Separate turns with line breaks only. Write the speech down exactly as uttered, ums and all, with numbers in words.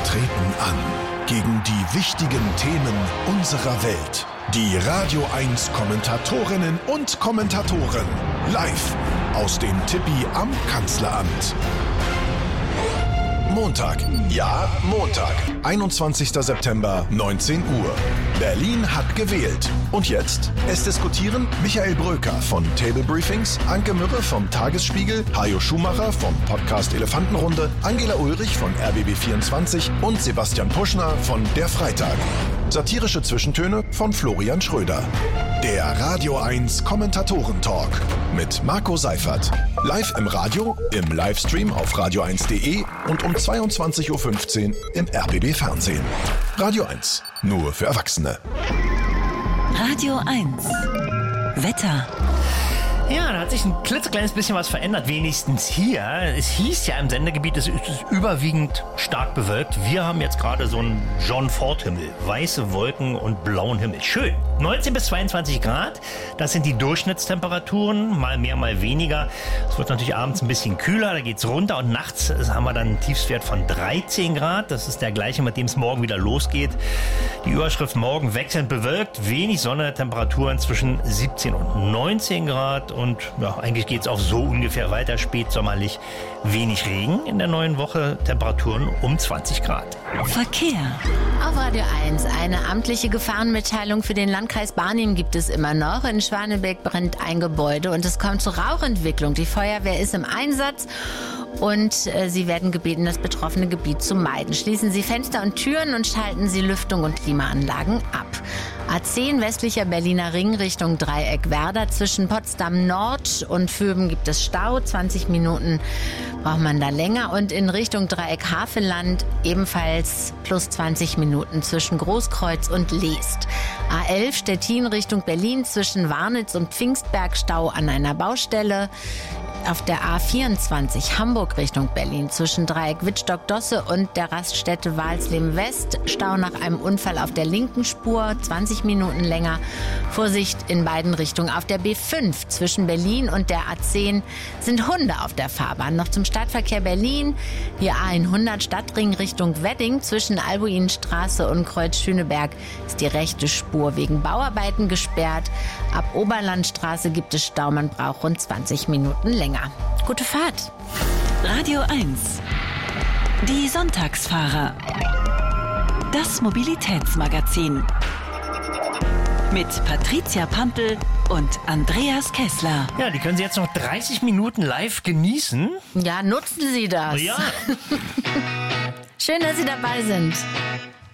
treten an gegen die wichtigen Themen unserer Welt. Die Radio eins Kommentatorinnen und Kommentatoren live aus dem Tippi am Kanzleramt. Montag, ja Montag, einundzwanzigster September, neunzehn Uhr. Berlin hat gewählt. Und jetzt? Es diskutieren Michael Bröker von Table Briefings, Anke Mürre vom Tagesspiegel, Hajo Schumacher vom Podcast Elefantenrunde, Angela Ulrich von R B B vierundzwanzig und Sebastian Puschner von Der Freitag. Satirische Zwischentöne von Florian Schröder. Der Radio eins Kommentatoren-Talk mit Marco Seifert. Live im Radio, im Livestream auf radio eins punkt de und um zweiundzwanzig Uhr fünfzehn im R B B Fernsehen. Radio eins, nur für Erwachsene.
Radio eins. Wetter.
Ja, da hat sich ein klitzekleines bisschen was verändert, wenigstens hier. Es hieß ja im Sendegebiet, es ist überwiegend stark bewölkt. Wir haben jetzt gerade so einen John-Ford-Himmel. Weiße Wolken und blauen Himmel. Schön. neunzehn bis zweiundzwanzig Grad, das sind die Durchschnittstemperaturen, mal mehr, mal weniger. Es wird natürlich abends ein bisschen kühler, da geht's runter und nachts haben wir dann einen Tiefstwert von dreizehn Grad. Das ist der gleiche, mit dem es morgen wieder losgeht. Die Überschrift morgen wechselnd bewölkt, wenig Sonne, Temperaturen zwischen siebzehn und neunzehn Grad und ja, eigentlich geht's auch so ungefähr weiter, spätsommerlich, wenig Regen in der neuen Woche, Temperaturen um zwanzig Grad.
Verkehr.
Auf Radio eins, eine amtliche Gefahrenmitteilung für den Landkreis Barnim gibt es immer noch. In Schwanebeck brennt ein Gebäude und es kommt zur Rauchentwicklung. Die Feuerwehr ist im Einsatz und äh, sie werden gebeten, das betroffene Gebiet zu meiden. Schließen Sie Fenster und Türen und schalten Sie Lüftung und Klimaanlagen ab. A zehn westlicher Berliner Ring Richtung Dreieck Werder. Zwischen Potsdam Nord und Vöben gibt es Stau. zwanzig Minuten braucht man da länger. Und in Richtung Dreieck Havelland ebenfalls plus zwanzig Minuten zwischen Großkreuz und Leest. A elf Stettin Richtung Berlin zwischen Warnitz und Pfingstberg Stau an einer Baustelle. Auf der A vierundzwanzig Hamburg Richtung Berlin zwischen Dreieck Wittstock-Dosse und der Raststätte Walsleben West. Stau nach einem Unfall auf der linken Spur, zwanzig Minuten länger. Vorsicht in beiden Richtungen. Auf der B fünf zwischen Berlin und der A zehn sind Hunde auf der Fahrbahn. Noch zum Stadtverkehr Berlin. Hier A hundert Stadtring Richtung Wedding zwischen Albuinstraße und Kreuz Schöneberg ist die rechte Spur wegen Bauarbeiten gesperrt. Ab Oberlandstraße gibt es Stau, man braucht rund zwanzig Minuten länger. Gute Fahrt.
Radio eins. Die Sonntagsfahrer. Das Mobilitätsmagazin. Mit Patricia Pantel und Andreas Kessler.
Ja, die können Sie jetzt noch dreißig Minuten live genießen.
Ja, nutzen Sie das.
Ja.
Schön, dass Sie dabei sind.